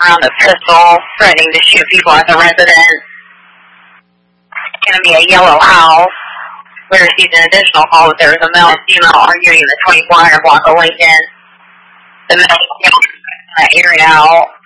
around a pistol, threatening to shoot people at the residence. It's going to be a yellow house. We received an additional call that there was a male and female arguing in the 2400 block of Lincoln. The male area out.